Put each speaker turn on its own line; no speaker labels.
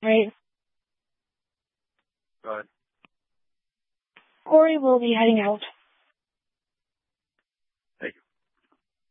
right?
Go ahead.
Corey will be heading out